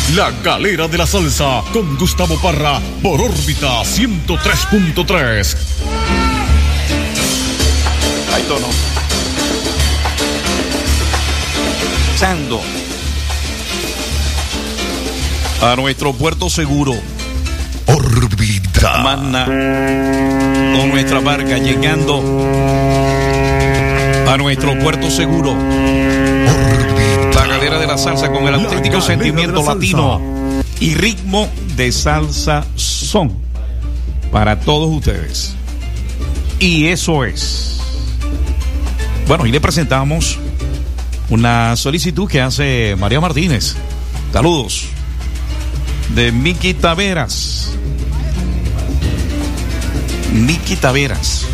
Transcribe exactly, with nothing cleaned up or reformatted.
La Galera de la Salsa con Gustavo Parra por órbita ciento tres punto tres. Hay tono. Sando. A nuestro puerto seguro. Órbita. Magna. Con nuestra barca llegando a nuestro puerto seguro. Órbita. La Galera de la Salsa con el auténtico sentimiento latino y ritmo de salsa son para todos ustedes. Y eso es. Bueno, y le presentamos una solicitud que hace María Martínez. Saludos. De Miki Taveras. Miki Taveras.